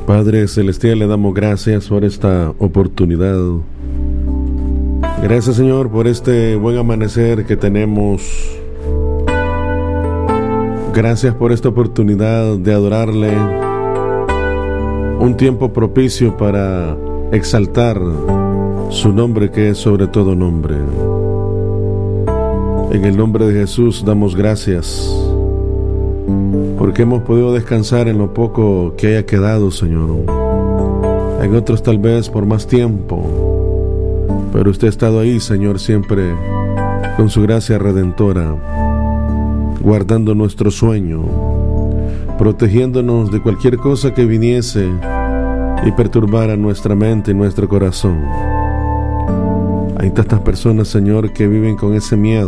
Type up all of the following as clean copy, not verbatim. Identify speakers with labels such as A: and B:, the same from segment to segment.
A: Padre Celestial, le damos gracias por esta oportunidad. Gracias, Señor, por este buen amanecer que tenemos. Gracias por esta oportunidad de adorarle. Un tiempo propicio para exaltar su nombre, que es sobre todo nombre. En el nombre de Jesús damos gracias, porque hemos podido descansar en lo poco que haya quedado, Señor. En otros tal vez por más tiempo, pero usted ha estado ahí, Señor, siempre con su gracia redentora, guardando nuestro sueño, protegiéndonos de cualquier cosa que viniese y perturbara nuestra mente y nuestro corazón. Hay tantas personas, Señor, que viven con ese miedo,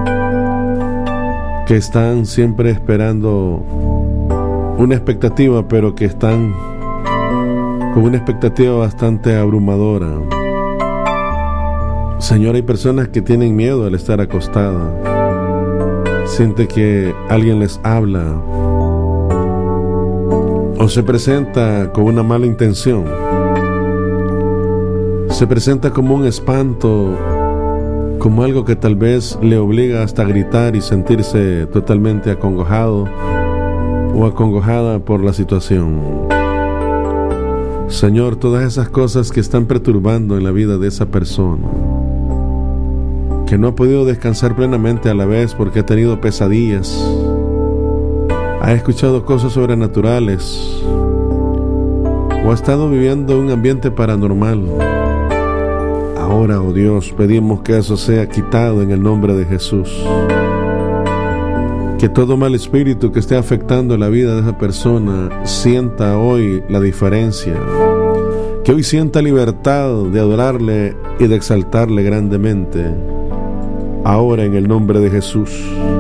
A: que están siempre esperando una expectativa, pero que están con una expectativa bastante abrumadora. Señor, hay personas que tienen miedo al estar acostada. Siente que alguien les habla o se presenta con una mala intención. Se presenta como un espanto, como algo que tal vez le obliga hasta a gritar y sentirse totalmente acongojado o acongojada por la situación. Señor, todas esas cosas que están perturbando en la vida de esa persona, que no ha podido descansar plenamente a la vez porque ha tenido pesadillas, ha escuchado cosas sobrenaturales o ha estado viviendo un ambiente paranormal. Ahora, oh Dios, pedimos que eso sea quitado en el nombre de Jesús. Que todo mal espíritu que esté afectando la vida de esa persona sienta hoy la diferencia. Que hoy sienta libertad de adorarle y de exaltarle grandemente. Ahora, en el nombre de Jesús.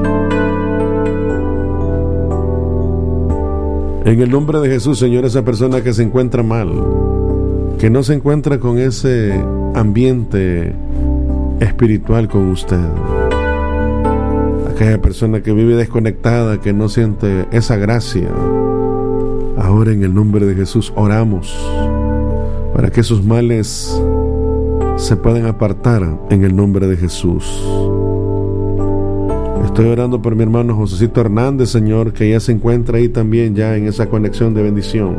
A: En el nombre de Jesús, Señor, esa persona que se encuentra mal, que no se encuentra con ese ambiente espiritual con usted, aquella persona que vive desconectada, que no siente esa gracia, ahora en el nombre de Jesús oramos para que esos males se puedan apartar en el nombre de Jesús. Estoy orando por mi hermano Josecito Hernández, Señor, que ya se encuentra ahí también, ya en esa conexión de bendición.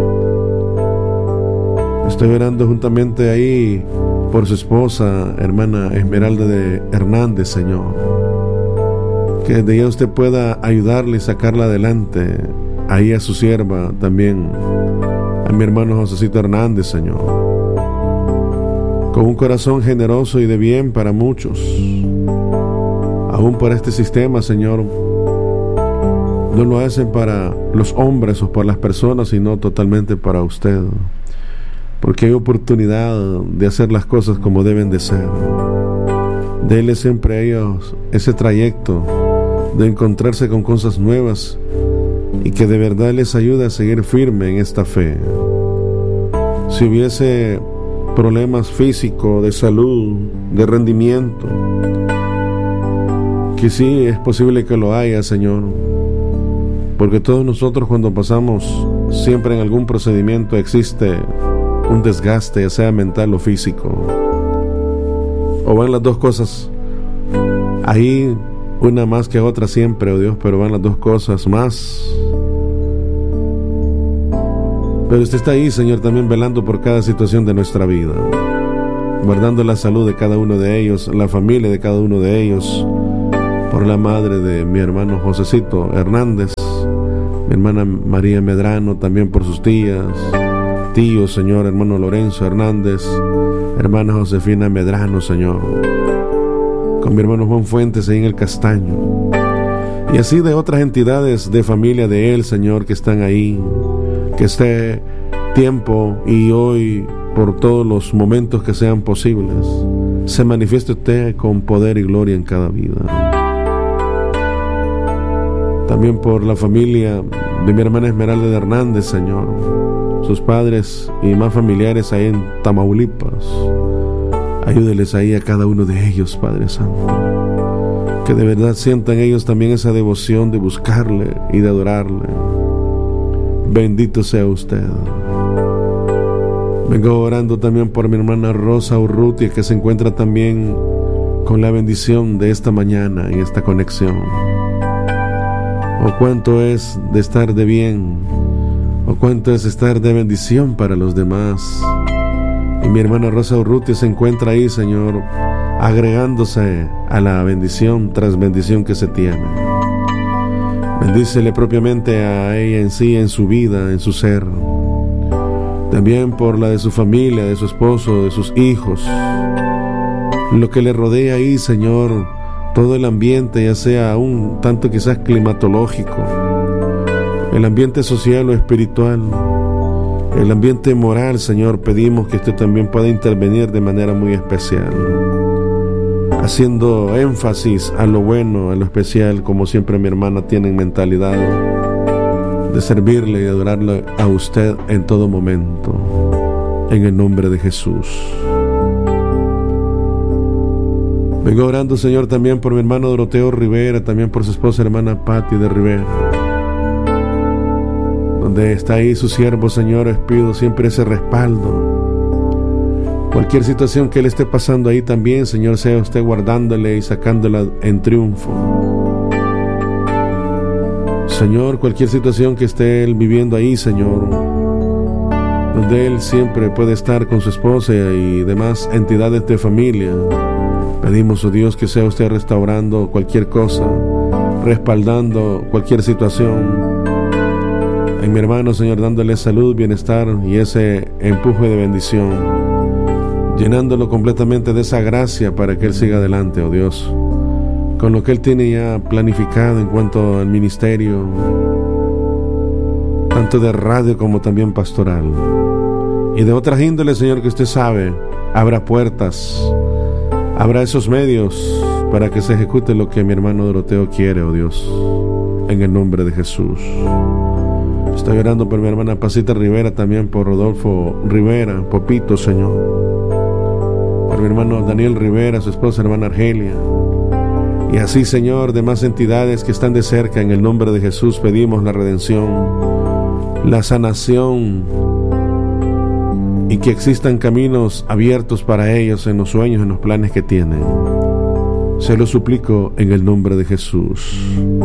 A: Estoy orando juntamente ahí por su esposa, hermana Esmeralda de Hernández, Señor. Que desde ya usted pueda ayudarle y sacarla adelante. Ahí a su sierva también, a mi hermano Josecito Hernández, Señor. Con un corazón generoso y de bien para muchos. Aún por este sistema, Señor, no lo hacen para los hombres o por las personas, sino totalmente para usted. Porque hay oportunidad de hacer las cosas como deben de ser. Dele siempre a ellos ese trayecto de encontrarse con cosas nuevas y que de verdad les ayude a seguir firme en esta fe. Si hubiese problemas físicos, de salud, de rendimiento, que sí es posible que lo haya, Señor, porque todos nosotros cuando pasamos siempre en algún procedimiento existe un desgaste, ya sea mental o físico, o van las dos cosas ahí, una más que otra siempre, oh Dios, pero van las dos cosas más. Pero usted está ahí, Señor, también velando por cada situación de nuestra vida, guardando la salud de cada uno de ellos, la familia de cada uno de ellos, por la madre de mi hermano Josecito Hernández, mi hermana María Medrano, también por sus tías, tíos, Señor, hermano Lorenzo Hernández, hermana Josefina Medrano, Señor, con mi hermano Juan Fuentes ahí en el Castaño, y así de otras entidades de familia de él, Señor, que están ahí. Que este tiempo y hoy, por todos los momentos que sean posibles, se manifieste usted con poder y gloria en cada vida. También por la familia de mi hermana Esmeralda de Hernández, Señor, sus padres y más familiares ahí en Tamaulipas. Ayúdeles ahí a cada uno de ellos, Padre Santo. Que de verdad sientan ellos también esa devoción de buscarle y de adorarle. Bendito sea usted. Vengo orando también por mi hermana Rosa Urrutia, que se encuentra también con la bendición de esta mañana en esta conexión. Oh, cuánto es de estar de bien, oh, cuánto es estar de bendición para los demás. Y mi hermana Rosa Urrutia se encuentra ahí, Señor, agregándose a la bendición tras bendición que se tiene. Bendícele propiamente a ella en sí, en su vida, en su ser. También por la de su familia, de su esposo, de sus hijos. Lo que le rodea ahí, Señor, todo el ambiente, ya sea un tanto quizás climatológico, el ambiente social o espiritual, el ambiente moral, Señor, pedimos que usted también pueda intervenir de manera muy especial, haciendo énfasis a lo bueno, a lo especial, como siempre mi hermana tiene en mentalidad de servirle y de adorarle a usted en todo momento, en el nombre de Jesús. Vengo orando, Señor, también por mi hermano Doroteo Rivera, también por su esposa hermana Patti de Rivera. Donde está ahí su siervo, Señor, les pido siempre ese respaldo. Cualquier situación que él esté pasando ahí también, Señor, sea usted guardándole y sacándola en triunfo. Señor, cualquier situación que esté él viviendo ahí, Señor, donde él siempre puede estar con su esposa y demás entidades de familia, pedimos, oh Dios, que sea usted restaurando cualquier cosa, respaldando cualquier situación. En mi hermano, Señor, dándole salud, bienestar y ese empuje de bendición, llenándolo completamente de esa gracia para que él siga adelante, oh Dios, con lo que él tiene ya planificado en cuanto al ministerio, tanto de radio como también pastoral. Y de otras índoles, Señor, que usted sabe, abra puertas, habrá esos medios para que se ejecute lo que mi hermano Doroteo quiere, oh Dios, en el nombre de Jesús. Estoy orando por mi hermana Pasita Rivera, también por Rodolfo Rivera, Popito, Señor, por mi hermano Daniel Rivera, su esposa hermana Argelia, y así, Señor, demás entidades que están de cerca. En el nombre de Jesús pedimos la redención, la sanación, y que existan caminos abiertos para ellos en los sueños, en los planes que tienen. Se lo suplico en el nombre de Jesús.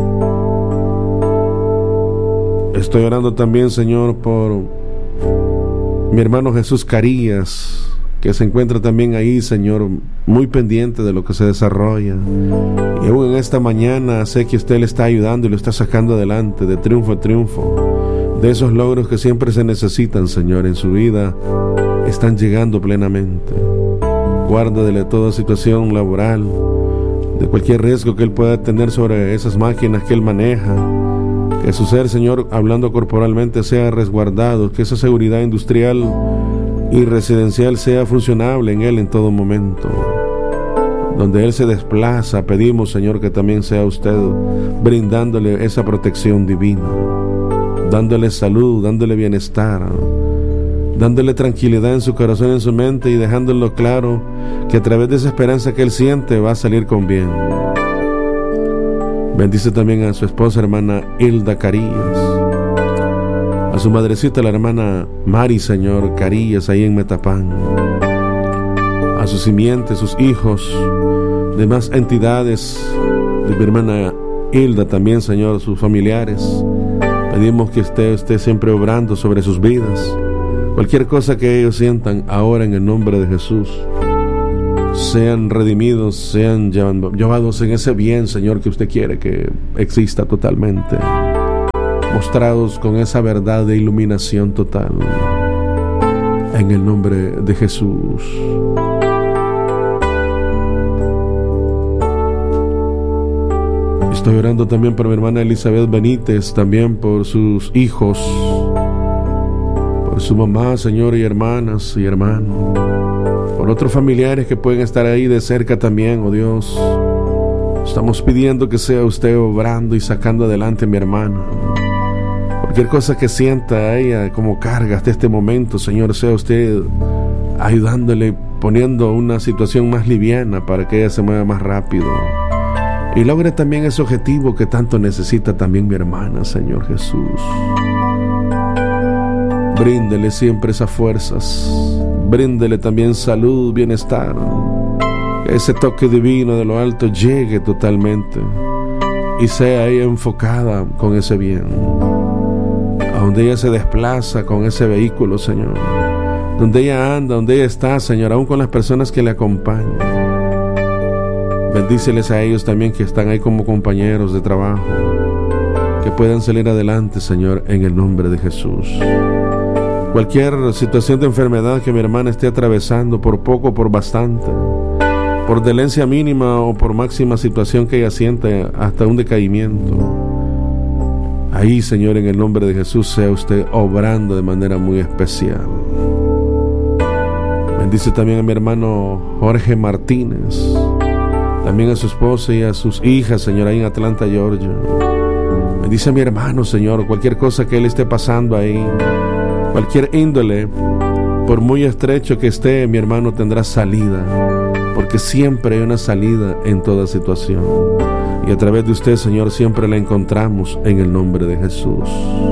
A: Estoy orando también, Señor, por mi hermano Jesús Carías, que se encuentra también ahí, Señor, muy pendiente de lo que se desarrolla. Y aún en esta mañana sé que usted le está ayudando y lo está sacando adelante, de triunfo a triunfo. De esos logros que siempre se necesitan, Señor, en su vida, están llegando plenamente. Guárdale toda situación laboral, de cualquier riesgo que él pueda tener sobre esas máquinas que él maneja. Que su ser, Señor, hablando corporalmente, sea resguardado, que esa seguridad industrial y residencial sea funcionable en él en todo momento. Donde él se desplaza, pedimos, Señor, que también sea usted brindándole esa protección divina, dándole salud, dándole bienestar, dándole tranquilidad en su corazón y en su mente, y dejándolo claro que a través de esa esperanza que él siente va a salir con bien. Bendice también a su esposa hermana Hilda Carías, a su madrecita la hermana Mari, Señor, Carías, ahí en Metapán, a su simiente, sus hijos, demás entidades de mi hermana Hilda también, Señor, sus familiares. Pedimos que esté siempre obrando sobre sus vidas. Cualquier cosa que ellos sientan ahora, en el nombre de Jesús, sean redimidos, sean llevados en ese bien, Señor, que usted quiere que exista totalmente, mostrados con esa verdad de iluminación total, en el nombre de Jesús. Estoy orando también por mi hermana Elizabeth Benítez, también por sus hijos, por su mamá, Señor, y hermanas y hermanos, por otros familiares que pueden estar ahí de cerca también, oh Dios. Estamos pidiendo que sea usted obrando y sacando adelante a mi hermana. Cualquier cosa que sienta a ella como carga hasta este momento, Señor, sea usted ayudándole, poniendo una situación más liviana para que ella se mueva más rápido y logre también ese objetivo que tanto necesita también mi hermana, Señor Jesús. Bríndele siempre esas fuerzas, bríndele también salud, bienestar. Que ese toque divino de lo alto llegue totalmente y sea ella enfocada con ese bien, a donde ella se desplaza con ese vehículo, Señor, donde ella anda, donde ella está, Señor, aún con las personas que le acompañan. Bendíceles a ellos también que están ahí como compañeros de trabajo, que puedan salir adelante, Señor, en el nombre de Jesús. Cualquier situación de enfermedad que mi hermana esté atravesando, por poco o por bastante, por dolencia mínima o por máxima situación que ella siente, hasta un decaimiento, ahí, Señor, en el nombre de Jesús, sea usted obrando de manera muy especial. Bendice también a mi hermano Jorge Martínez, también a su esposa y a sus hijas, Señor, ahí en Atlanta, Georgia. Bendice a mi hermano, Señor, cualquier cosa que él esté pasando ahí, cualquier índole, por muy estrecho que esté, mi hermano tendrá salida, porque siempre hay una salida en toda situación, y a través de usted, Señor, siempre la encontramos en el nombre de Jesús.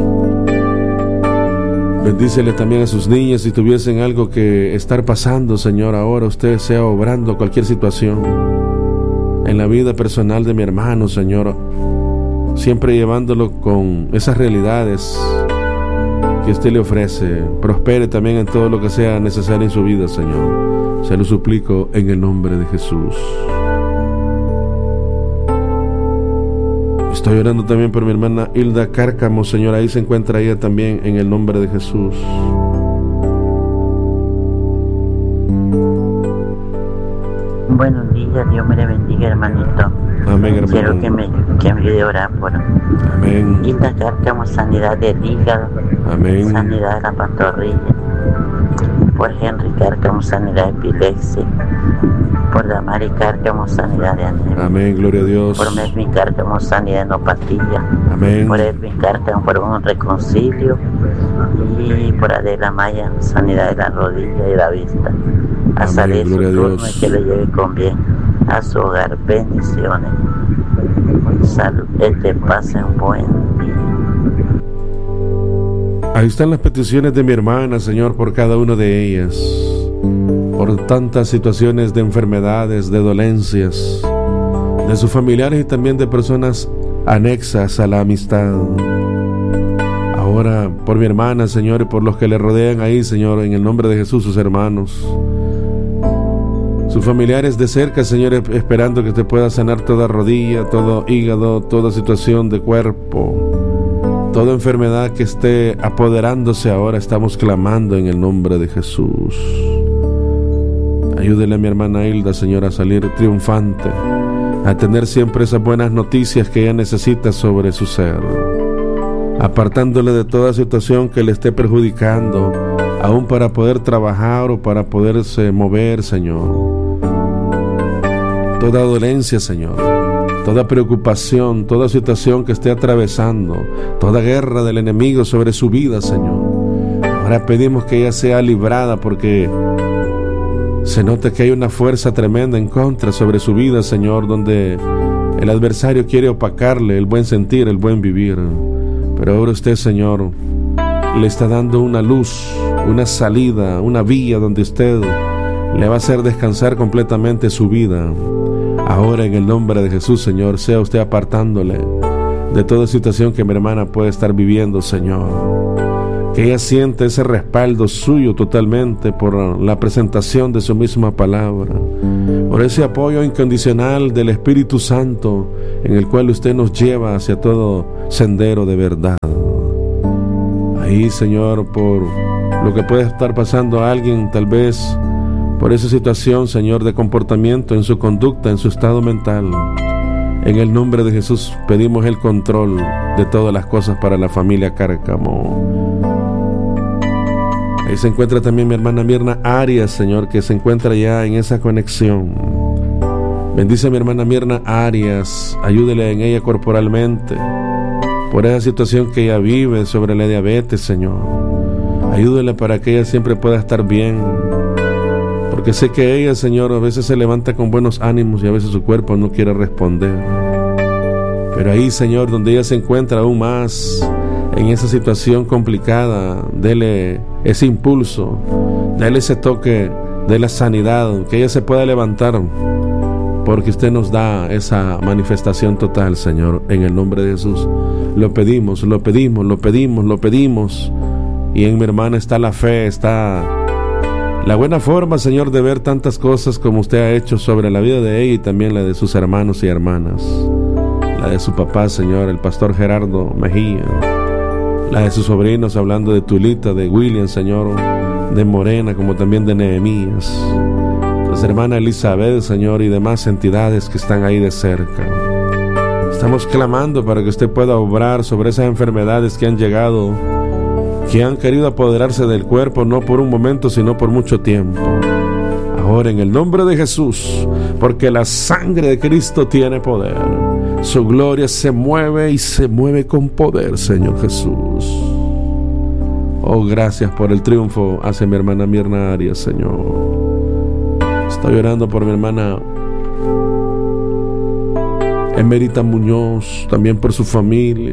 A: Bendícele también a sus niñas, si tuviesen algo que estar pasando, Señor, ahora usted sea obrando cualquier situación en la vida personal de mi hermano, Señor, siempre llevándolo con esas realidades que usted le ofrece. Prospere también en todo lo que sea necesario en su vida, Señor. Se lo suplico en el nombre de Jesús. Estoy orando también por mi hermana Hilda Cárcamo, Señor, ahí se encuentra ella también en el nombre de Jesús.
B: Buenos días, Dios me le bendiga, hermanito.
A: Amén, hermano.
B: Quiero que me ayude a orar por
A: Amén.
B: Hilda Cárcamo, sanidad del hígado.
A: Amén.
B: Sanidad de la pantorrilla. Por Henry Cárcamo, sanidad de epilepsia. Por Damari Cárcamo, sanidad de anemia.
A: Amén, gloria a Dios.
B: Por Melvin Cárcamo, sanidad de enopatía.
A: Amén.
B: Por Edwin Cárcamo, por un reconcilio. Y por Adela Maya, sanidad de la rodilla y la vista. A
A: Amén,
B: salir su
A: gloria a
B: turno
A: Dios.
B: y que le lleve con bien a su hogar. Bendiciones. Salud, te pase un buen día.
A: Ahí están las peticiones de mi hermana, Señor, por cada una de ellas, por tantas situaciones de enfermedades, de dolencias, de sus familiares y también de personas anexas a la amistad. Ahora, por mi hermana, Señor, y por los que le rodean ahí, Señor, en el nombre de Jesús, sus hermanos, sus familiares de cerca, Señor, esperando que te pueda sanar toda rodilla, todo hígado, toda situación de cuerpo, toda enfermedad que esté apoderándose ahora. Estamos clamando en el nombre de Jesús. Ayúdele a mi hermana Hilda, Señor, a salir triunfante, a tener siempre esas buenas noticias que ella necesita sobre su ser, apartándole de toda situación que le esté perjudicando, aún para poder trabajar o para poderse mover, Señor. Toda dolencia, Señor, toda preocupación, toda situación que esté atravesando, toda guerra del enemigo sobre su vida, Señor. Ahora pedimos que ella sea librada, porque se nota que hay una fuerza tremenda en contra sobre su vida, Señor, donde el adversario quiere opacarle el buen sentir, el buen vivir. Pero ahora usted, Señor, le está dando una luz, una salida, una vía donde usted le va a hacer descansar completamente su vida. Ahora, en el nombre de Jesús, Señor, sea usted apartándole de toda situación que mi hermana puede estar viviendo, Señor. Que ella siente ese respaldo suyo totalmente por la presentación de su misma palabra, por ese apoyo incondicional del Espíritu Santo, en el cual usted nos lleva hacia todo sendero de verdad. Ahí, Señor, por lo que puede estar pasando a alguien, tal vez por esa situación, Señor, de comportamiento en su conducta, en su estado mental, en el nombre de Jesús pedimos el control de todas las cosas para la familia Cárcamo. Ahí se encuentra también mi hermana Mirna Arias, Señor, que se encuentra ya en esa conexión. Bendice a mi hermana Mirna Arias, ayúdele en ella corporalmente, por esa situación que ella vive sobre la diabetes, Señor. Ayúdele para que ella siempre pueda estar bien, porque sé que ella, Señor, a veces se levanta con buenos ánimos y a veces su cuerpo no quiere responder. Pero ahí, Señor, donde ella se encuentra aún más, en esa situación complicada, dele ese impulso, dele ese toque de la sanidad, que ella se pueda levantar, porque usted nos da esa manifestación total, Señor, en el nombre de Jesús. Lo pedimos, lo pedimos, lo pedimos, lo pedimos. Y en mi hermana está la fe, está la buena forma, Señor, de ver tantas cosas como usted ha hecho sobre la vida de ella y también la de sus hermanos y hermanas. La de su papá, Señor, el pastor Gerardo Mejía. La de sus sobrinos, hablando de Tulita, de William, Señor, de Morena, como también de Nehemías. Nuestra hermana Elizabeth, Señor, y demás entidades que están ahí de cerca. Estamos clamando para que usted pueda obrar sobre esas enfermedades que han llegado, que han querido apoderarse del cuerpo, no por un momento, sino por mucho tiempo. Ahora, en el nombre de Jesús, porque la sangre de Cristo tiene poder, su gloria se mueve y se mueve con poder, Señor Jesús. Oh, gracias por el triunfo hacia mi hermana Mirna Arias, Señor. Estoy orando por mi hermana Emérita Muñoz, también por su familia.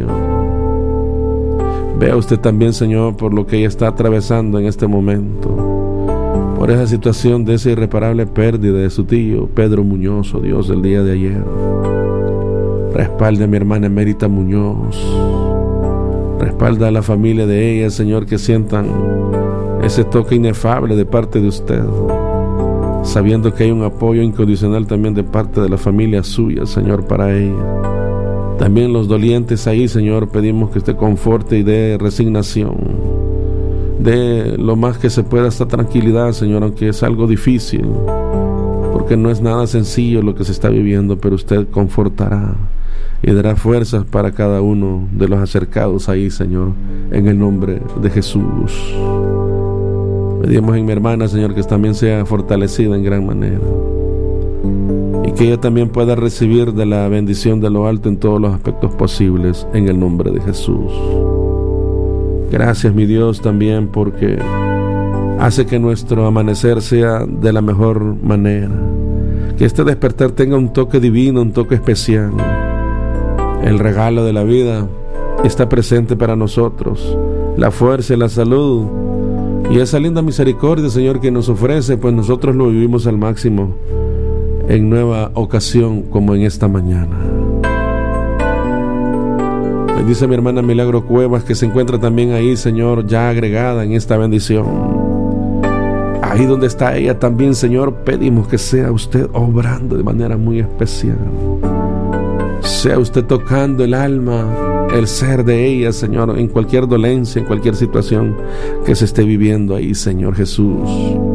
A: Vea usted también, Señor, por lo que ella está atravesando en este momento, por esa situación de esa irreparable pérdida de su tío Pedro Muñoz, oh Dios, del día de ayer. Respalda a mi hermana Emérita Muñoz, respalda a la familia de ella, Señor, que sientan ese toque inefable de parte de usted, sabiendo que hay un apoyo incondicional también de parte de la familia suya, Señor, para ella. También los dolientes ahí, Señor, pedimos que usted conforte y dé resignación, dé lo más que se pueda esta tranquilidad, Señor, aunque es algo difícil, porque no es nada sencillo lo que se está viviendo, pero usted confortará y dará fuerzas para cada uno de los acercados ahí, Señor, en el nombre de Jesús. Pedimos en mi hermana, Señor, que también sea fortalecida en gran manera, y que ella también pueda recibir de la bendición de lo alto en todos los aspectos posibles, en el nombre de Jesús. Gracias, mi Dios, también porque hace que nuestro amanecer sea de la mejor manera, que este despertar tenga un toque divino, un toque especial. El regalo de la vida está presente para nosotros, la fuerza y la salud, y esa linda misericordia, Señor, que nos ofrece, pues nosotros lo vivimos al máximo en nueva ocasión, como en esta mañana. Bendice a mi hermana Milagro Cuevas, que se encuentra también ahí, Señor, ya agregada en esta bendición. Ahí donde está ella también, Señor, pedimos que sea usted obrando de manera muy especial. Sea usted tocando el alma, el ser de ella, Señor, en cualquier dolencia, en cualquier situación que se esté viviendo ahí, Señor Jesús.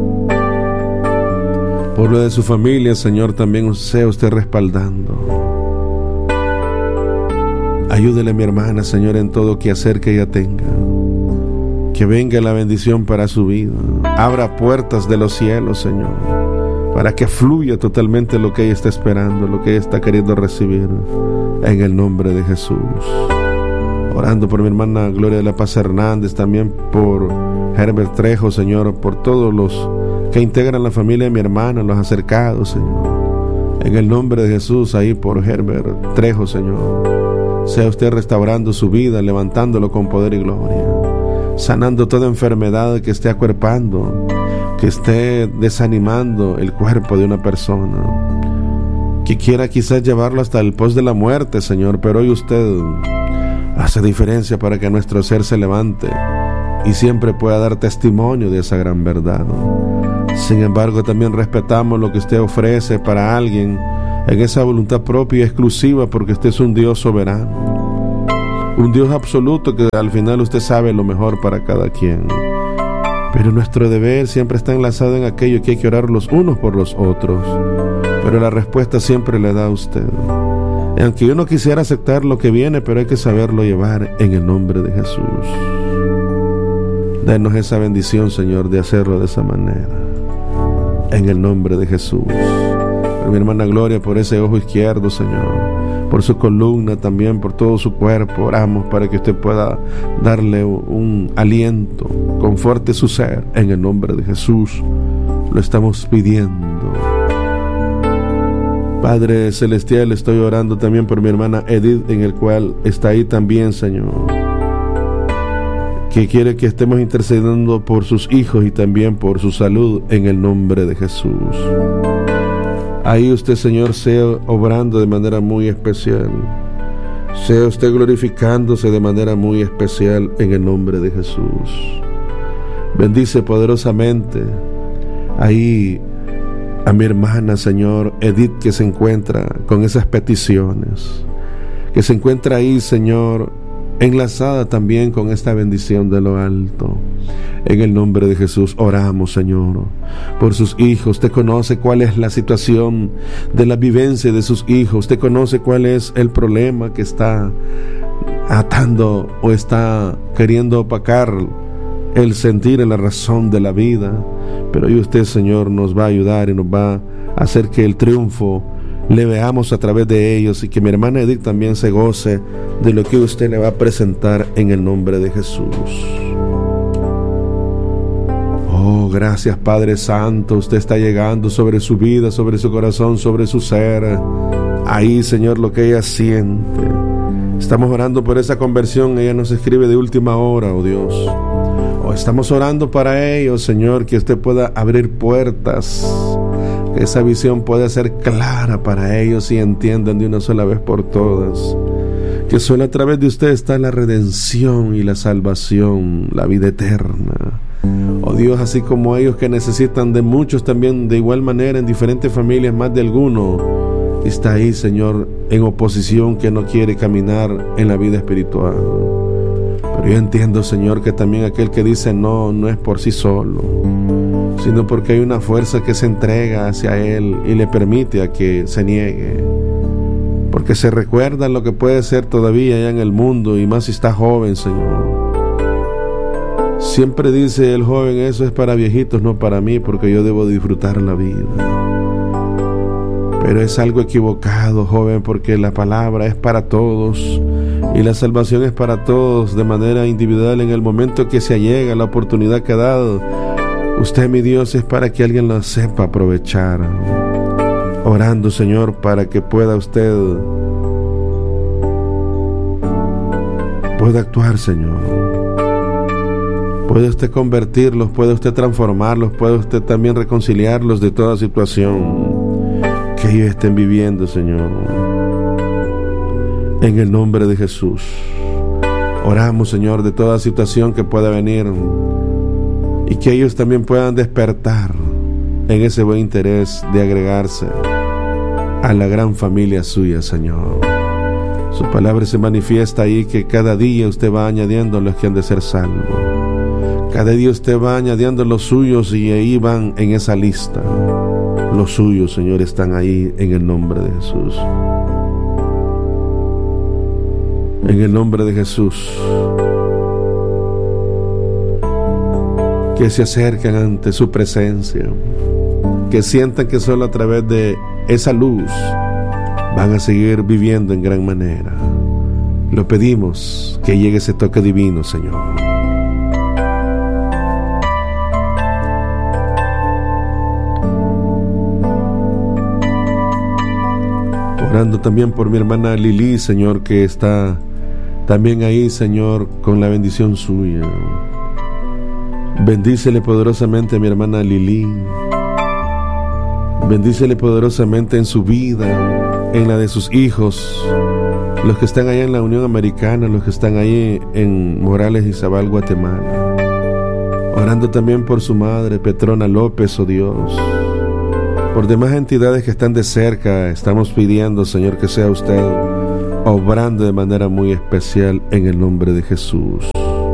A: Por lo de su familia, Señor, también sea usted respaldando. Ayúdele a mi hermana, Señor, en todo quehacer que ella tenga. Que venga la bendición para su vida. Abra puertas de los cielos, Señor, para que fluya totalmente lo que ella está esperando, lo que ella está queriendo recibir, en el nombre de Jesús. Orando por mi hermana Gloria de la Paz Hernández, también por Herbert Trejo, Señor, por todos los que integran la familia de mi hermana, los acercados, Señor, en el nombre de Jesús. Ahí por Herbert Trejo, Señor, sea usted restaurando su vida, levantándolo con poder y gloria, sanando toda enfermedad que esté acuerpando, que esté desanimando el cuerpo de una persona, que quiera quizás llevarlo hasta el pos de la muerte, Señor, pero hoy usted hace diferencia para que nuestro ser se levante y siempre pueda dar testimonio de esa gran verdad. Sin embargo, también respetamos lo que usted ofrece para alguien en esa voluntad propia y exclusiva, porque usted es un Dios soberano, un Dios absoluto, que al final usted sabe lo mejor para cada quien. Pero nuestro deber siempre está enlazado en aquello que hay que orar los unos por los otros, pero la respuesta siempre le da a usted. Y aunque yo no quisiera aceptar lo que viene, pero hay que saberlo llevar en el nombre de Jesús. Denos esa bendición, Señor, de hacerlo de esa manera, en el nombre de Jesús. Por mi hermana Gloria, por ese ojo izquierdo, Señor, por su columna, también por todo su cuerpo, oramos para que usted pueda darle un aliento, conforte su ser, en el nombre de Jesús. Lo estamos pidiendo. Padre Celestial, estoy orando también por mi hermana Edith, en el cual está ahí también, Señor, que quiere que estemos intercediendo por sus hijos y también por su salud en el nombre de Jesús. Ahí usted, Señor, sea obrando de manera muy especial, sea usted glorificándose de manera muy especial en el nombre de Jesús. Bendice poderosamente ahí a mi hermana, Señor, Edith, que se encuentra con esas peticiones, que se encuentra ahí, Señor, enlazada también con esta bendición de lo alto. En el nombre de Jesús oramos, Señor, por sus hijos. Usted conoce cuál es la situación de la vivencia de sus hijos. Usted conoce cuál es el problema que está atando o está queriendo opacar el sentir y la razón de la vida. Pero hoy usted, Señor, nos va a ayudar y nos va a hacer que el triunfo le veamos a través de ellos, y que mi hermana Edith también se goce de lo que usted le va a presentar en el nombre de Jesús. Oh, gracias, Padre Santo. Usted está llegando sobre su vida, sobre su corazón, sobre su ser. Ahí, Señor, lo que ella siente. Estamos orando por esa conversión. Ella nos escribe de última hora, oh Dios. Oh, estamos orando para ellos, Señor, que usted pueda abrir puertas, que esa visión pueda ser clara para ellos y entiendan de una sola vez por todas que solo a través de usted está la redención y la salvación, la vida eterna. Oh Dios, así como ellos que necesitan de muchos también de igual manera en diferentes familias, más de alguno está ahí, Señor, en oposición, que no quiere caminar en la vida espiritual. Pero yo entiendo, Señor, que también aquel que dice no, no es por sí solo, sino porque hay una fuerza que se entrega hacia Él y le permite a que se niegue, porque se recuerda lo que puede ser todavía allá en el mundo, y más si está joven, Señor. Siempre dice el joven, eso es para viejitos, no para mí, porque yo debo disfrutar la vida. Pero es algo equivocado, joven, porque la palabra es para todos y la salvación es para todos de manera individual. En el momento que se llega la oportunidad que ha dado, usted, mi Dios, es para que alguien la sepa aprovechar. Orando, Señor, para que pueda usted actuar, Señor. Puede usted convertirlos, puede usted transformarlos, puede usted también reconciliarlos de toda situación que ellos estén viviendo, Señor. En el nombre de Jesús oramos, Señor, de toda situación que pueda venir, y que ellos también puedan despertar en ese buen interés de agregarse a la gran familia suya, Señor. Su palabra se manifiesta ahí, que cada día usted va añadiendo los que han de ser salvos. Cada día usted va añadiendo los suyos, y ahí van en esa lista. Los suyos, Señor, están ahí en el nombre de Jesús. En el nombre de Jesús. Que se acerquen ante su presencia, que sientan que solo a través de esa luz van a seguir viviendo en gran manera. Lo pedimos, que llegue ese toque divino, Señor. Orando también por mi hermana Lili, Señor, que está también ahí, Señor, con la bendición suya. Bendícele poderosamente a mi hermana Lili. Bendícele poderosamente en su vida, en la de sus hijos, los que están allá en la Unión Americana, los que están ahí en Morales y Zabal, Guatemala. Orando también por su madre, Petrona López, oh Dios. Por demás entidades que están de cerca, estamos pidiendo, Señor, que sea usted obrando de manera muy especial en el nombre de Jesús.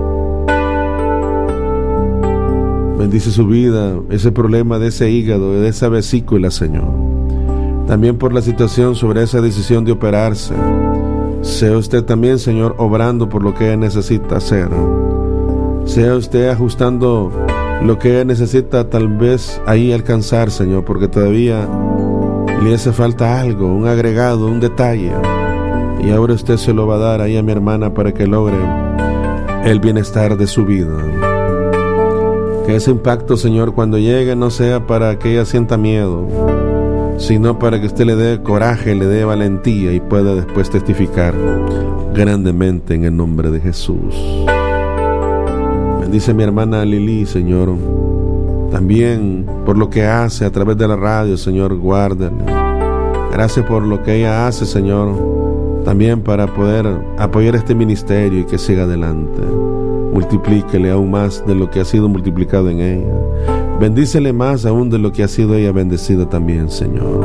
A: Bendice su vida, ese problema de ese hígado, de esa vesícula, Señor. También por la situación sobre esa decisión de operarse. Sea usted también, Señor, obrando por lo que ella necesita hacer. Sea usted ajustando lo que ella necesita tal vez ahí alcanzar, Señor, porque todavía le hace falta algo, un agregado, un detalle. Y ahora usted se lo va a dar ahí a mi hermana para que logre el bienestar de su vida. Que ese impacto, Señor, cuando llegue no sea para que ella sienta miedo, sino para que usted le dé coraje, le dé valentía y pueda después testificar grandemente en el nombre de Jesús. Bendice a mi hermana Lili, Señor. También por lo que hace a través de la radio, Señor, guárdale. Gracias por lo que ella hace, Señor, también para poder apoyar este ministerio y que siga adelante. Multiplíquele aún más de lo que ha sido multiplicado en ella. Bendícele más aún de lo que ha sido ella bendecida también, Señor.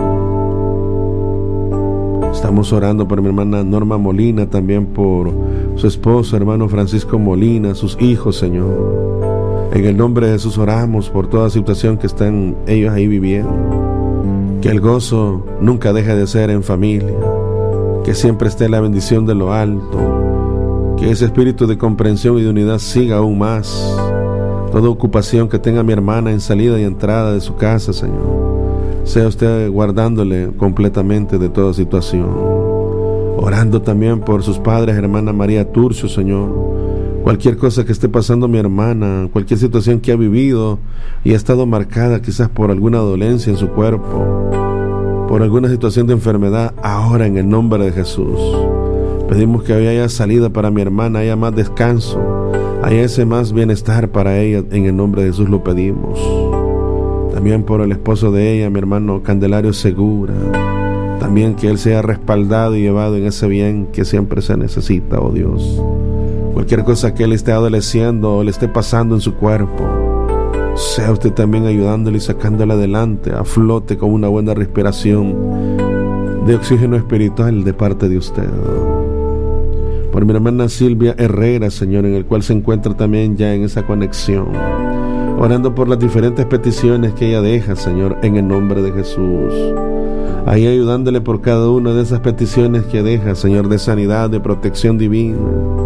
A: Estamos orando por mi hermana Norma Molina, también por su esposo, hermano Francisco Molina, sus hijos, Señor. En el nombre de Jesús oramos por toda situación que están ellos ahí viviendo. Que el gozo nunca deje de ser en familia. Que siempre esté la bendición de lo alto. Que ese espíritu de comprensión y de unidad siga aún más. Toda ocupación que tenga mi hermana en salida y entrada de su casa, Señor, sea usted guardándole completamente de toda situación. Orando también por sus padres, hermana María Turcio, Señor. Cualquier cosa que esté pasando mi hermana, cualquier situación que ha vivido y ha estado marcada quizás por alguna dolencia en su cuerpo, por alguna situación de enfermedad, ahora en el nombre de Jesús pedimos que hoy haya salida para mi hermana, haya más descanso, haya ese más bienestar para ella. En el nombre de Jesús lo pedimos. También por el esposo de ella, mi hermano Candelario Segura, también que él sea respaldado y llevado en ese bien que siempre se necesita, oh Dios. Cualquier cosa que él esté adoleciendo o le esté pasando en su cuerpo, sea usted también ayudándole y sacándole adelante, a flote con una buena respiración de oxígeno espiritual de parte de usted. Por mi hermana Silvia Herrera, Señor, en el cual se encuentra también ya en esa conexión, orando por las diferentes peticiones que ella deja, Señor, en el nombre de Jesús. Ahí ayudándole por cada una de esas peticiones que deja, Señor, de sanidad, de protección divina,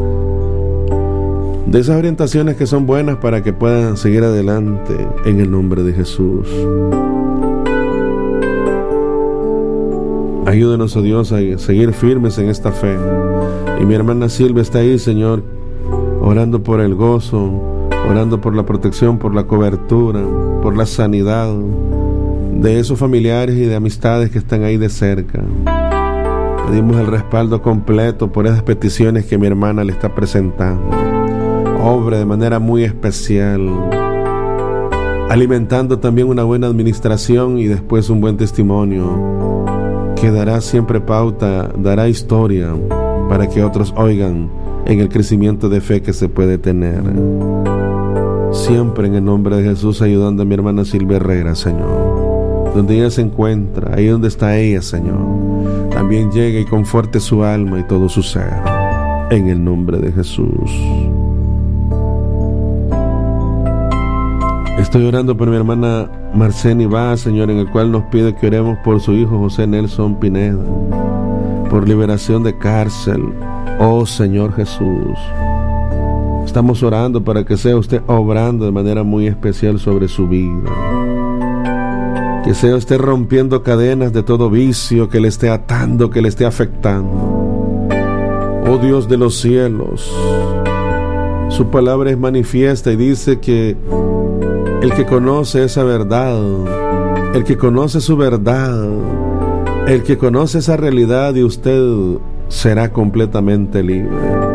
A: de esas orientaciones que son buenas para que puedan seguir adelante en el nombre de Jesús. Ayúdenos, oh Dios, a seguir firmes en esta fe. Y mi hermana Silvia está ahí, Señor, orando por el gozo, orando por la protección, por la cobertura, por la sanidad de esos familiares y de amistades que están ahí de cerca. Pedimos el respaldo completo por esas peticiones que mi hermana le está presentando. Obre de manera muy especial, alimentando también una buena administración y después un buen testimonio que dará siempre pauta, dará historia para que otros oigan en el crecimiento de fe que se puede tener. Siempre en el nombre de Jesús, ayudando a mi hermana Silvia Herrera, Señor. Donde ella se encuentra, ahí donde está ella, Señor, también llegue y conforte su alma y todo su ser, en el nombre de Jesús. Estoy orando por mi hermana Marceni Vaz, Señor, en el cual nos pide que oremos por su hijo José Nelson Pineda, por liberación de cárcel. Oh Señor Jesús, estamos orando para que sea usted obrando de manera muy especial sobre su vida. Que sea usted rompiendo cadenas de todo vicio que le esté atando, que le esté afectando. Oh Dios de los cielos, su palabra es manifiesta y dice que el que conoce esa verdad, el que conoce su verdad, el que conoce esa realidad de usted será completamente libre.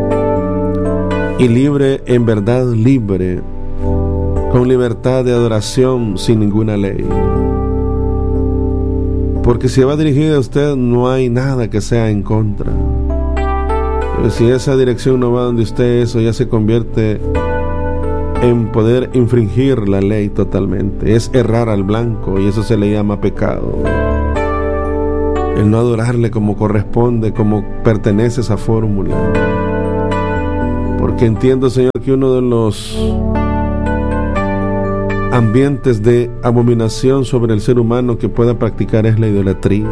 A: Y libre, en verdad libre, con libertad de adoración sin ninguna ley. Porque si va dirigida a usted, no hay nada que sea en contra. Pero si esa dirección no va donde usted, eso ya se convierte en poder infringir la ley totalmente. Es errar al blanco y eso se le llama pecado. El no adorarle como corresponde, como pertenece a esa fórmula. Porque entiendo, Señor, que uno de los ambientes de abominación sobre el ser humano que pueda practicar es la idolatría.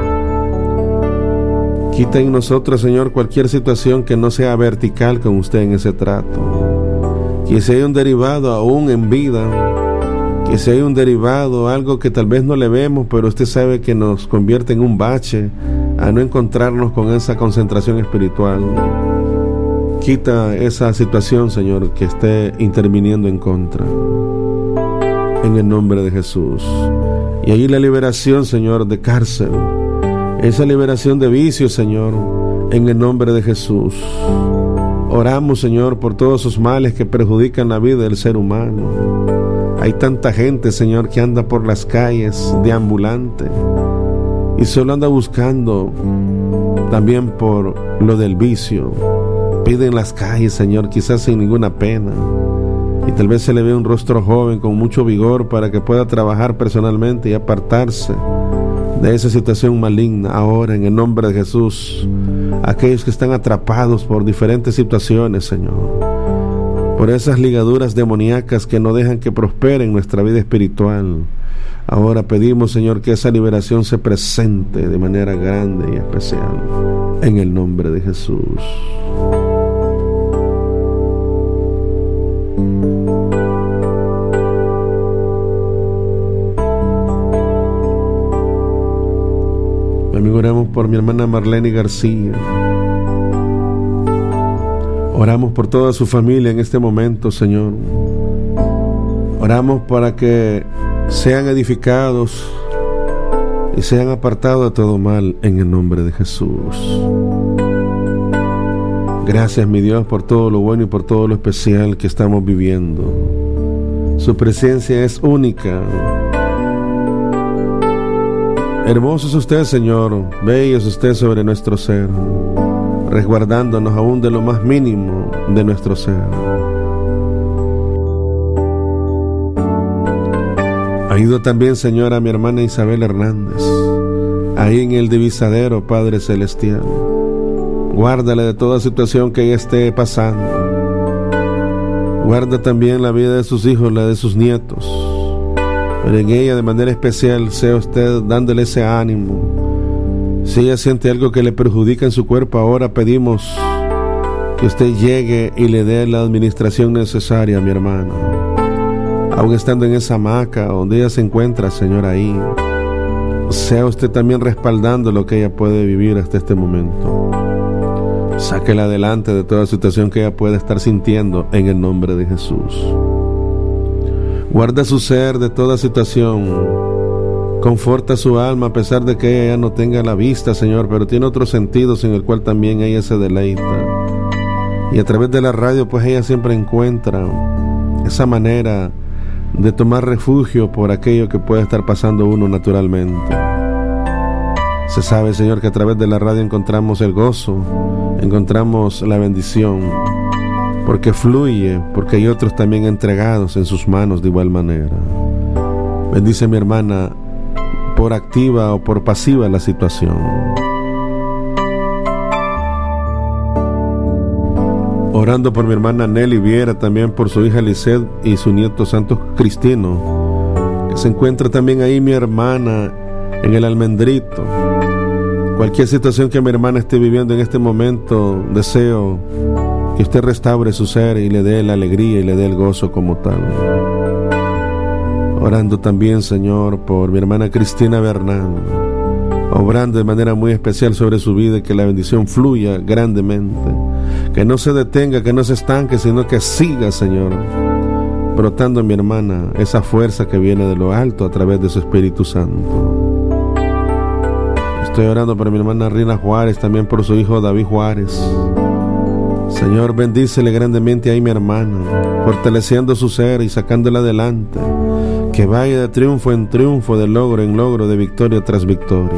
A: Quita en nosotros, Señor, cualquier situación que no sea vertical con usted en ese trato. Que sea un derivado aún en vida, que sea un derivado, algo que tal vez no le vemos, pero usted sabe que nos convierte en un bache a no encontrarnos con esa concentración espiritual. Quita esa situación, Señor, que esté interviniendo en contra, en el nombre de Jesús. Y ahí la liberación, Señor, de cárcel, esa liberación de vicios, Señor, en el nombre de Jesús. Oramos, Señor, por todos esos males que perjudican la vida del ser humano. Hay tanta gente, Señor, que anda por las calles deambulante y solo anda buscando también por lo del vicio. Piden las calles, Señor, quizás sin ninguna pena, y tal vez se le ve un rostro joven con mucho vigor para que pueda trabajar personalmente y apartarse de esa situación maligna. Ahora, en el nombre de Jesús, aquellos que están atrapados por diferentes situaciones, Señor, por esas ligaduras demoníacas que no dejan que prosperen nuestra vida espiritual, ahora pedimos, Señor, que esa liberación se presente de manera grande y especial, en el nombre de Jesús. También oramos por mi hermana Marlene García. Oramos por toda su familia en este momento, Señor. Oramos para que sean edificados y sean apartados de todo mal, en el nombre de Jesús. Gracias, mi Dios, por todo lo bueno y por todo lo especial que estamos viviendo. Su presencia es única. Hermoso es usted, Señor, bello es usted sobre nuestro ser, resguardándonos aún de lo más mínimo de nuestro ser. Ayuda también, Señor, a mi hermana Isabel Hernández, ahí en el divisadero, Padre Celestial. Guárdale de toda situación que ella esté pasando. Guarda también la vida de sus hijos, la de sus nietos. Pero en ella de manera especial sea usted dándole ese ánimo. Si ella siente algo que le perjudica en su cuerpo, ahora pedimos que usted llegue y le dé la administración necesaria a mi hermana. Aún estando en esa hamaca donde ella se encuentra, Señor, ahí, sea usted también respaldando lo que ella puede vivir hasta este momento. Sáquela adelante de toda situación que ella pueda estar sintiendo, en el nombre de Jesús. Guarda su ser de toda situación. Conforta su alma a pesar de que ella ya no tenga la vista, Señor, pero tiene otros sentidos en el cual también ella se deleita. Y a través de la radio, pues ella siempre encuentra esa manera de tomar refugio por aquello que puede estar pasando uno naturalmente. Se sabe, Señor, que a través de la radio encontramos el gozo, encontramos la bendición, porque fluye, porque hay otros también entregados en sus manos de igual manera. Bendice a mi hermana, por activa o por pasiva la situación. Orando por mi hermana Nelly Viera, también por su hija Lisette y su nieto Santos Cristino, que se encuentra también ahí mi hermana en el Almendrito. Cualquier situación que mi hermana esté viviendo en este momento, deseo que usted restaure su ser y le dé la alegría y le dé el gozo como tal. Orando también, Señor, por mi hermana Cristina Bernal, obrando de manera muy especial sobre su vida y que la bendición fluya grandemente, que no se detenga, que no se estanque, sino que siga, Señor, brotando en mi hermana esa fuerza que viene de lo alto a través de su Espíritu Santo. Estoy orando por mi hermana Rina Juárez, también por su hijo David Juárez. Señor, bendícele grandemente ahí mi hermana, fortaleciendo su ser y sacándola adelante, que vaya de triunfo en triunfo, de logro en logro, de victoria tras victoria.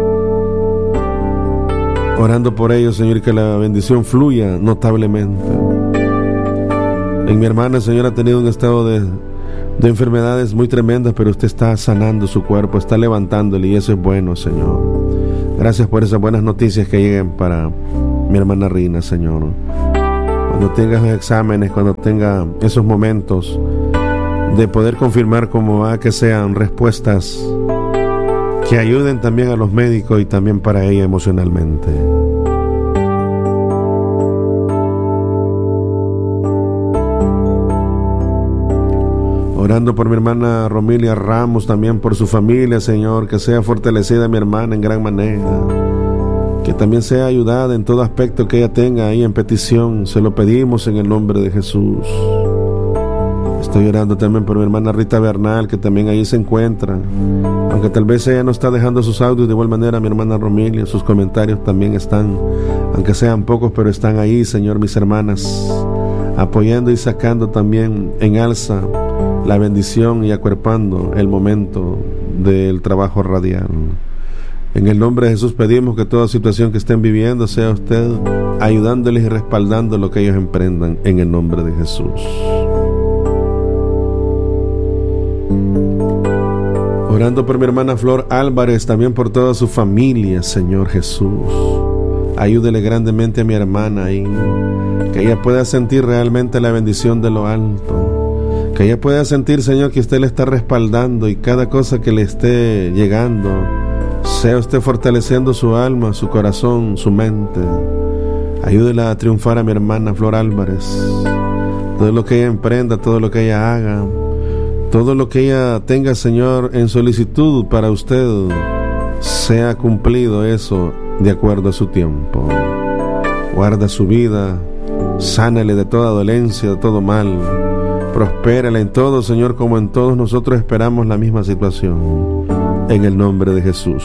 A: Orando por ellos, Señor, que la bendición fluya notablemente. En mi hermana, Señor, ha tenido un estado de enfermedades muy tremendas, pero usted está sanando su cuerpo, está levantándole, y eso es bueno, Señor. Gracias por esas buenas noticias que lleguen para mi hermana Rina, Señor. Cuando tenga esos exámenes, cuando tenga esos momentos de poder confirmar cómo va, que sean respuestas que ayuden también a los médicos y también para ella emocionalmente. Orando por mi hermana Romilia Ramos, también por su familia, Señor, que sea fortalecida mi hermana en gran manera, que también sea ayudada en todo aspecto que ella tenga ahí en petición. Se lo pedimos en el nombre de Jesús. Estoy orando también por mi hermana Rita Bernal, que también ahí se encuentra. Aunque tal vez ella no está dejando sus audios, de igual manera mi hermana Romilia, sus comentarios también están, aunque sean pocos, pero están ahí, Señor, mis hermanas, apoyando y sacando también en alza la bendición y acuerpando el momento del trabajo radial. En el nombre de Jesús pedimos que toda situación que estén viviendo sea usted ayudándoles y respaldando lo que ellos emprendan, en el nombre de Jesús. Orando por mi hermana Flor Álvarez, también por toda su familia, Señor Jesús. Ayúdele grandemente a mi hermana ahí, que ella pueda sentir realmente la bendición de lo alto, que ella pueda sentir, Señor, que usted le está respaldando y cada cosa que le esté llegando, sea usted fortaleciendo su alma, su corazón, su mente. Ayúdela a triunfar a mi hermana Flor Álvarez. Todo lo que ella emprenda, todo lo que ella haga, todo lo que ella tenga, Señor, en solicitud para usted, sea cumplido eso de acuerdo a su tiempo. Guarda su vida, sánale de toda dolencia, de todo mal. Prospérala en todo, Señor, como en todos nosotros esperamos la misma situación. En el nombre de Jesús.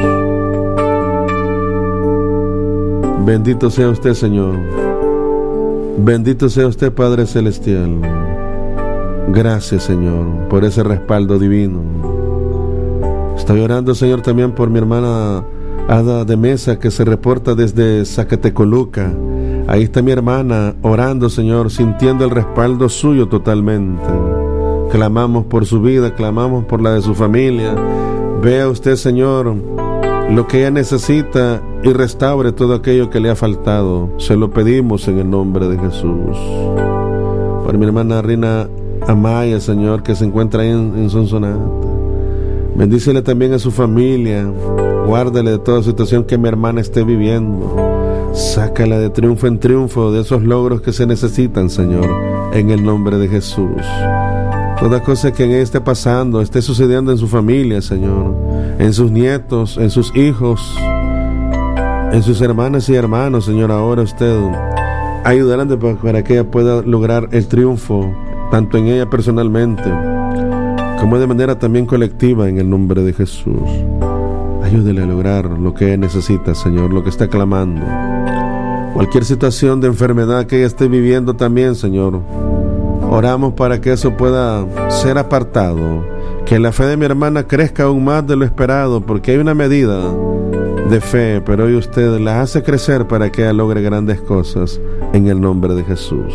A: Bendito sea usted, Señor. Bendito sea usted, Padre Celestial. Gracias, Señor, por ese respaldo divino. Estoy orando, Señor, también por mi hermana Ada de Mesa, que se reporta desde Zacatecoluca. Ahí está mi hermana orando, Señor, sintiendo el respaldo suyo totalmente. Clamamos por su vida, clamamos por la de su familia. Vea usted, Señor, lo que ella necesita y restaure todo aquello que le ha faltado. Se lo pedimos en el nombre de Jesús. Por mi hermana Rina Amaya, Señor, que se encuentra ahí en Sonsonate. Bendícele también a su familia. Guárdale de toda situación que mi hermana esté viviendo. Sácala de triunfo en triunfo de esos logros que se necesitan, Señor, en el nombre de Jesús. Toda cosa que en ella esté pasando, esté sucediendo en su familia, Señor, en sus nietos, en sus hijos, en sus hermanas y hermanos, Señor, ahora usted ayudará para que ella pueda lograr el triunfo, tanto en ella personalmente, como de manera también colectiva, en el nombre de Jesús. Ayúdele a lograr lo que ella necesita, Señor, lo que está clamando. Cualquier situación de enfermedad que ella esté viviendo también, Señor, oramos para que eso pueda ser apartado, que la fe de mi hermana crezca aún más de lo esperado, porque hay una medida de fe, pero hoy usted la hace crecer para que ella logre grandes cosas, en el nombre de Jesús.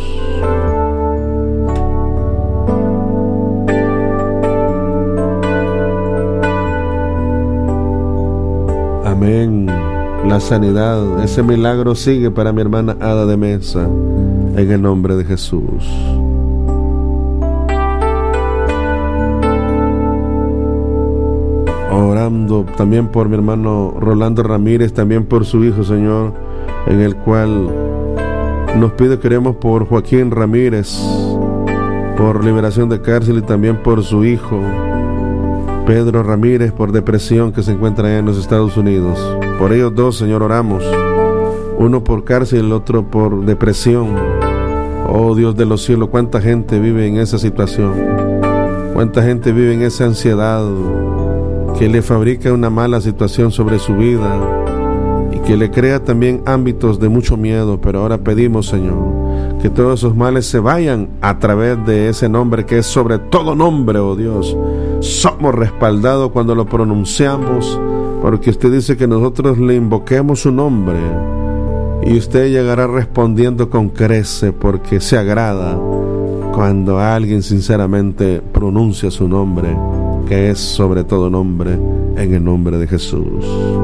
A: Amén. La sanidad, ese milagro sigue para mi hermana Ada de Mesa, en el nombre de Jesús. Orando también por mi hermano Rolando Ramírez, también por su hijo, Señor, en el cual nos pide que oremos por Joaquín Ramírez, por liberación de cárcel, y también por su hijo Pedro Ramírez, por depresión, que se encuentra allá en los Estados Unidos. Por ellos dos, Señor, oramos. Uno por cárcel, el otro por depresión. Oh Dios de los cielos, cuánta gente vive en esa situación, cuánta gente vive en esa ansiedad que le fabrica una mala situación sobre su vida y que le crea también ámbitos de mucho miedo. Pero ahora pedimos, Señor, que todos esos males se vayan a través de ese nombre que es sobre todo nombre, oh Dios. Somos respaldados cuando lo pronunciamos, porque usted dice que nosotros le invoquemos su nombre y usted llegará respondiendo con crece, porque se agrada cuando alguien sinceramente pronuncia su nombre, que es sobre todo nombre, en el nombre de Jesús.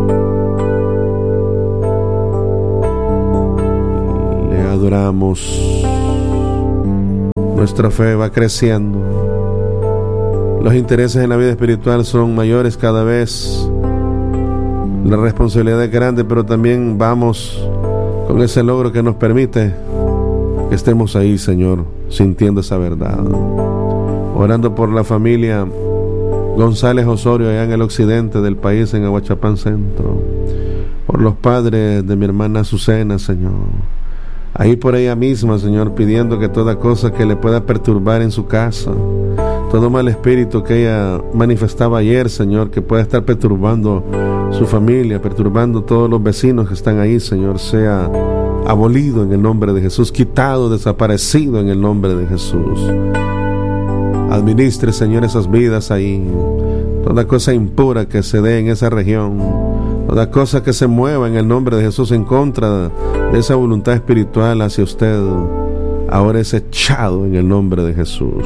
A: Le adoramos. Nuestra fe va creciendo. Los intereses en la vida espiritual son mayores cada vez. La responsabilidad es grande, pero también vamos con ese logro que nos permite que estemos ahí, Señor, sintiendo esa verdad. Orando por la familia González Osorio, allá en el occidente del país, en Aguachapán Centro. Por los padres de mi hermana Azucena, Señor. ahí por ella misma, Señor, pidiendo que toda cosa que le pueda perturbar en su casa, todo mal espíritu que ella manifestaba ayer, Señor, que pueda estar perturbando su familia, perturbando todos los vecinos que están ahí, Señor, sea abolido en el nombre de Jesús, quitado, desaparecido en el nombre de Jesús. Administre, Señor, esas vidas ahí, toda cosa impura que se dé en esa región, toda cosa que se mueva en el nombre de Jesús en contra de esa voluntad espiritual hacia usted, ahora es echado en el nombre de Jesús.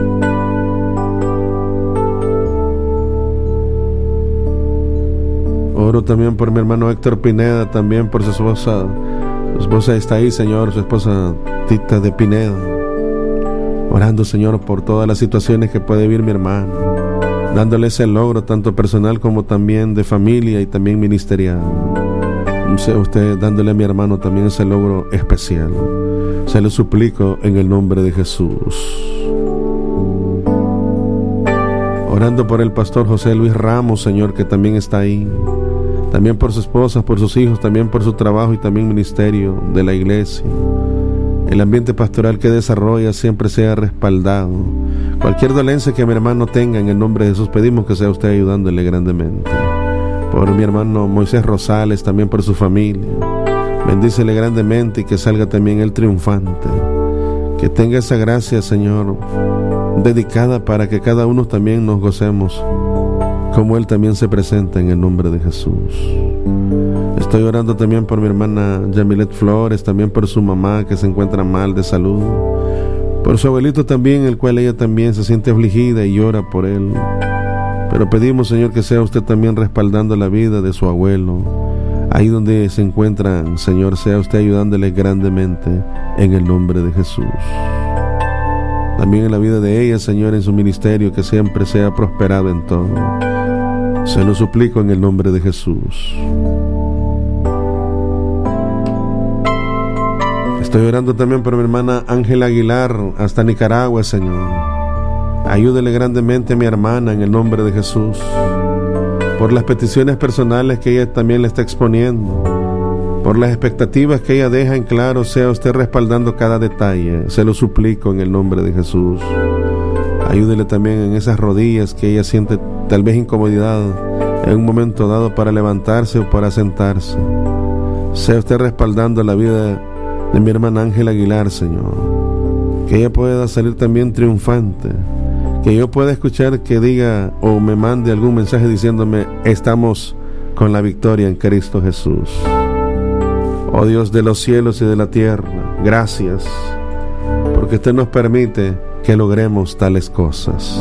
A: Oro también por mi hermano Héctor Pineda, también por su esposa. Su esposa está ahí, Señor, su esposa Tita de Pineda. Orando, Señor, por todas las situaciones que puede vivir mi hermano, dándole ese logro tanto personal como también de familia y también ministerial. Usted dándole a mi hermano también ese logro especial. Se lo suplico en el nombre de Jesús. Orando por el pastor José Luis Ramos, Señor, que también está ahí. También por su esposa, por sus hijos, también por su trabajo y también ministerio de la iglesia. El ambiente pastoral que desarrolla siempre sea respaldado. Cualquier dolencia que mi hermano tenga, en el nombre de Jesús pedimos que sea usted ayudándole grandemente. Por mi hermano Moisés Rosales, también por su familia, bendícele grandemente y que salga también él triunfante. Que tenga esa gracia, Señor, dedicada para que cada uno también nos gocemos como él también se presenta en el nombre de Jesús. Estoy orando también por mi hermana Yamilet Flores, también por su mamá que se encuentra mal de salud, por su abuelito también, el cual ella también se siente afligida y llora por él. Pero pedimos, Señor, que sea usted también respaldando la vida de su abuelo. Ahí donde se encuentran, Señor, sea usted ayudándole grandemente en el nombre de Jesús. También en la vida de ella, Señor, en su ministerio, que siempre sea prosperado en todo. Se lo suplico en el nombre de Jesús. Estoy orando también por mi hermana Ángela Aguilar, hasta Nicaragua, Señor. Ayúdele grandemente a mi hermana en el nombre de Jesús. Por las peticiones personales que ella también le está exponiendo, por las expectativas que ella deja en claro, sea usted respaldando cada detalle. Se lo suplico en el nombre de Jesús. Ayúdele también en esas rodillas que ella siente tal vez incomodidad en un momento dado para levantarse o para sentarse. Sea usted respaldando la vida de mi hermana Ángela Aguilar, Señor. Que ella pueda salir también triunfante. Que yo pueda escuchar que diga o me mande algún mensaje diciéndome: estamos con la victoria en Cristo Jesús. Oh Dios de los cielos y de la tierra, gracias, porque usted nos permite que logremos tales cosas.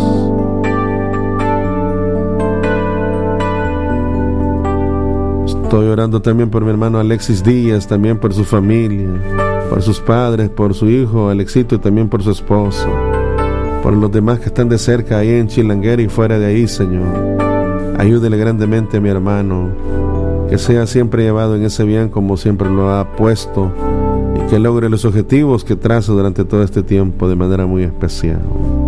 A: Estoy orando también por mi hermano Alexis Díaz, también por su familia, por sus padres, por su hijo Alexito y también por su esposa, por los demás que están de cerca ahí en Chilanguera y fuera de ahí, Señor. Ayúdele grandemente a mi hermano, que sea siempre llevado en ese bien como siempre lo ha puesto, y que logre los objetivos que traza durante todo este tiempo de manera muy especial.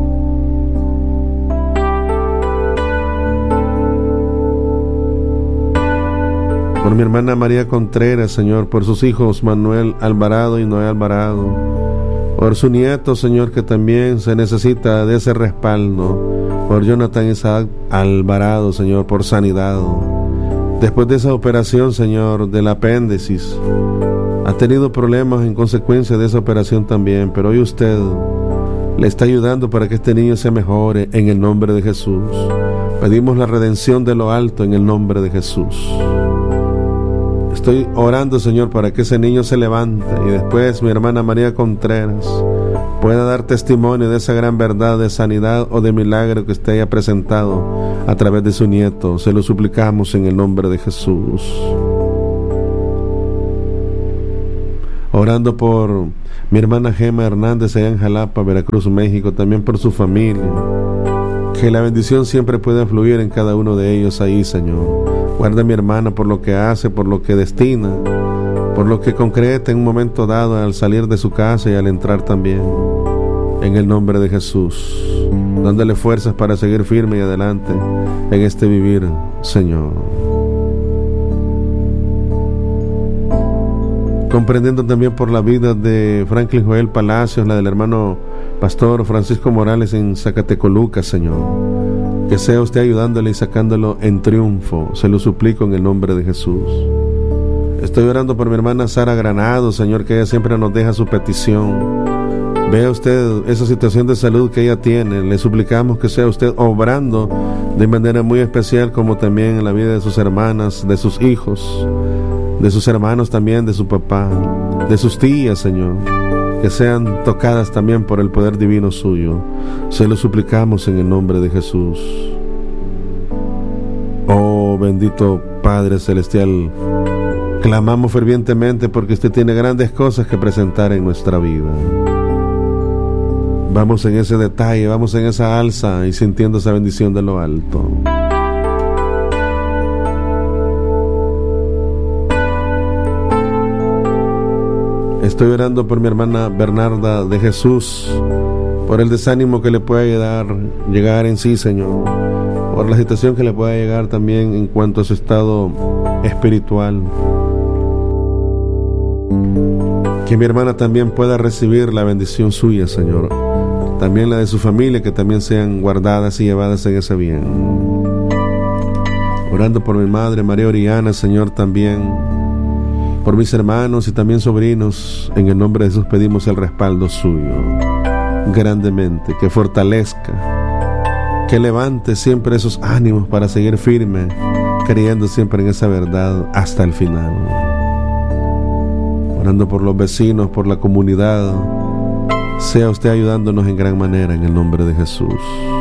A: Por mi hermana María Contreras, Señor, por sus hijos Manuel Alvarado y Noé Alvarado, por su nieto, Señor, que también se necesita de ese respaldo, por Jonathan Isaac Alvarado, Señor, por sanidad. Después de esa operación, Señor, del apéndice, ha tenido problemas en consecuencia de esa operación también, pero hoy usted le está ayudando para que este niño se mejore en el nombre de Jesús. Pedimos la redención de lo alto en el nombre de Jesús. Estoy orando, Señor, para que ese niño se levante y después mi hermana María Contreras pueda dar testimonio de esa gran verdad de sanidad o de milagro que usted haya presentado a través de su nieto. Se lo suplicamos en el nombre de Jesús. Orando por mi hermana Gema Hernández allá en Jalapa, Veracruz, México, también por su familia. Que la bendición siempre pueda fluir en cada uno de ellos ahí, Señor. Guarda a mi hermana por lo que hace, por lo que destina, por lo que concreta en un momento dado al salir de su casa y al entrar también. En el nombre de Jesús, dándole fuerzas para seguir firme y adelante en este vivir, Señor. comprendiendo también por la vida de Franklin Joel Palacios, la del hermano pastor Francisco Morales en Zacatecoluca, Señor. Que sea usted ayudándole y sacándolo en triunfo, se lo suplico en el nombre de Jesús. Estoy orando por mi hermana Sara Granado, Señor, que ella siempre nos deja su petición. Vea usted esa situación de salud que ella tiene. Le suplicamos que sea usted obrando de manera muy especial, como también en la vida de sus hermanas, de sus hijos, de sus hermanos también, de su papá, de sus tías, Señor, que sean tocadas también por el poder divino suyo. Se lo suplicamos en el nombre de Jesús. Oh bendito Padre Celestial, clamamos fervientemente porque usted tiene grandes cosas que presentar en nuestra vida. Vamos en ese detalle, vamos en esa alza y sintiendo esa bendición de lo alto. Estoy orando por mi hermana Bernarda de Jesús, por el desánimo que le pueda llegar en sí, Señor, por la situación que le pueda llegar también en cuanto a su estado espiritual. Que mi hermana también pueda recibir la bendición suya, Señor, también la de su familia, que también sean guardadas y llevadas en ese bien. Orando por mi madre María Oriana, Señor, también por mis hermanos y también sobrinos, en el nombre de Jesús pedimos el respaldo suyo grandemente, que fortalezca, que levante siempre esos ánimos para seguir firme, creyendo siempre en esa verdad hasta el final. Orando por los vecinos, por la comunidad, sea usted ayudándonos en gran manera en el nombre de Jesús.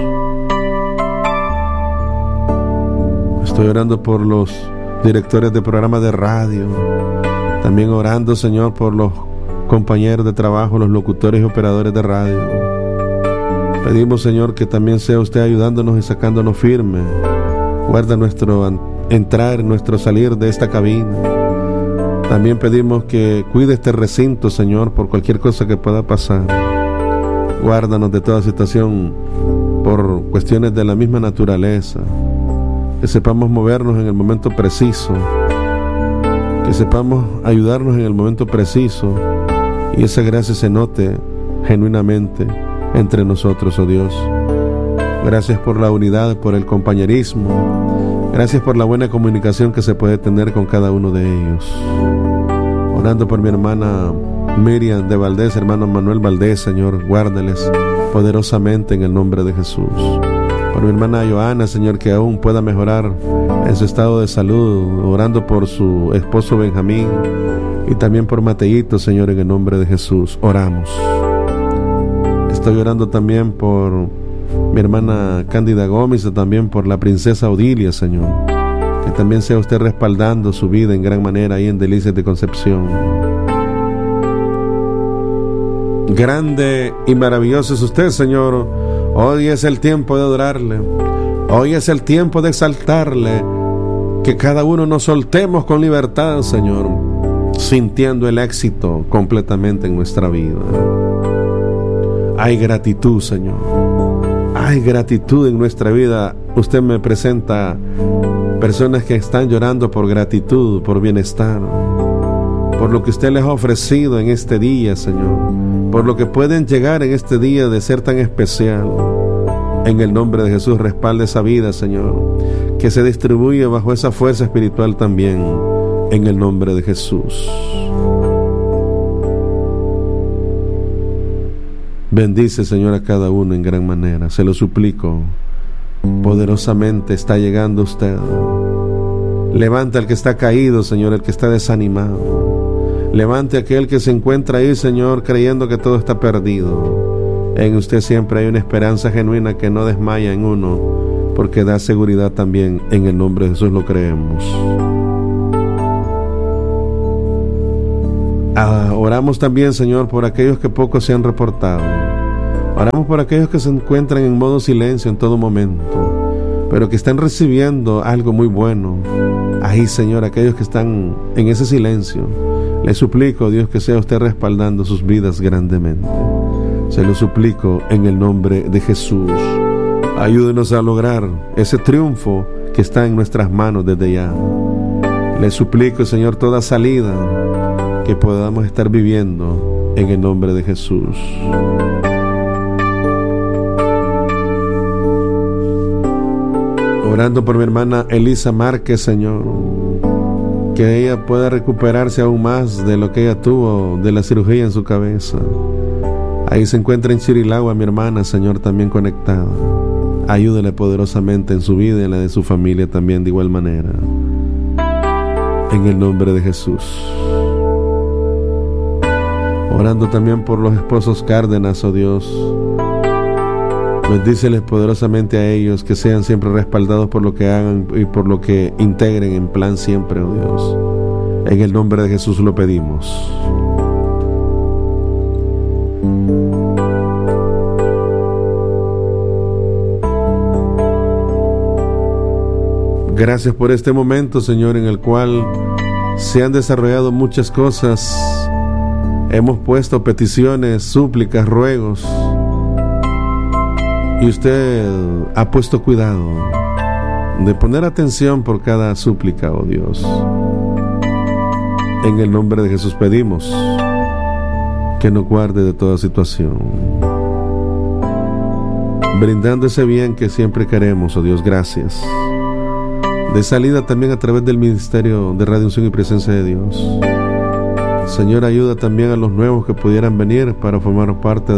A: Estoy orando por los directores de programas de radio, también orando, Señor, por los compañeros de trabajo, los locutores y operadores de radio. Pedimos, Señor, que también sea usted ayudándonos y sacándonos firme. Guarda nuestro entrar, nuestro salir de esta cabina. También pedimos que cuide este recinto, Señor, por cualquier cosa que pueda pasar. Guárdanos de toda situación por cuestiones de la misma naturaleza. Que sepamos movernos en el momento preciso, que sepamos ayudarnos en el momento preciso, y esa gracia se note genuinamente entre nosotros, oh Dios. Gracias por la unidad, por el compañerismo, gracias por la buena comunicación que se puede tener con cada uno de ellos. Orando por mi hermana Miriam de Valdés, hermano Manuel Valdés, Señor, guárdales poderosamente en el nombre de Jesús. Por mi hermana Joana, Señor, que aún pueda mejorar en su estado de salud, orando por su esposo Benjamín y también por Mateito, Señor, en el nombre de Jesús, oramos. Estoy orando también por mi hermana Cándida Gómez y también por la princesa Odilia, Señor, que también sea usted respaldando su vida en gran manera ahí en Delicias de Concepción. Grande y maravilloso es usted, Señor. Hoy es el tiempo de adorarle, hoy es el tiempo de exaltarle, que cada uno nos soltemos con libertad, Señor, sintiendo el éxito completamente en nuestra vida. Hay gratitud, Señor, hay gratitud en nuestra vida. Usted me presenta personas que están llorando por gratitud, por bienestar, por lo que usted les ha ofrecido en este día, Señor, por lo que pueden llegar en este día de ser tan especial. En el nombre de Jesús, respalde esa vida, Señor, que se distribuye bajo esa fuerza espiritual también, en el nombre de Jesús. Bendice, Señor, a cada uno en gran manera, se lo suplico. Poderosamente está llegando usted. Levanta al que está caído, Señor, el que está desanimado. Levante a aquel que se encuentra ahí, Señor, creyendo que todo está perdido. En usted siempre hay una esperanza genuina que no desmaya en uno, porque da seguridad también. En el nombre de Jesús lo creemos. Oramos también, Señor, por aquellos que pocos se han reportado. Oramos por aquellos que se encuentran en modo silencio en todo momento, pero que están recibiendo algo muy bueno. Ahí, Señor, aquellos que están en ese silencio, le suplico, Dios, que sea usted respaldando sus vidas grandemente. Se lo suplico en el nombre de Jesús. Ayúdenos a lograr ese triunfo que está en nuestras manos desde ya. Le suplico, Señor, toda salida, que podamos estar viviendo en el nombre de Jesús. Orando por mi hermana Elisa Márquez, Señor, que ella pueda recuperarse aún más de lo que ella tuvo de la cirugía en su cabeza. Ahí se encuentra en Chirilagua mi hermana, Señor, también conectada. Ayúdele poderosamente en su vida y en la de su familia también de igual manera. En el nombre de Jesús. Orando también por los esposos Cárdenas, oh Dios. Bendíceles poderosamente a ellos, que sean siempre respaldados por lo que hagan y por lo que integren en plan siempre, oh Dios. En el nombre de Jesús lo pedimos. Gracias por este momento, Señor, en el cual se han desarrollado muchas cosas. Hemos puesto peticiones, súplicas, ruegos. Y usted ha puesto cuidado de poner atención por cada súplica, oh Dios. En el nombre de Jesús pedimos que nos guarde de toda situación, brindando ese bien que siempre queremos, oh Dios, gracias. De salida también a través del Ministerio de Radio Unción y Presencia de Dios. Señor, ayuda también a los nuevos que pudieran venir para formar parte de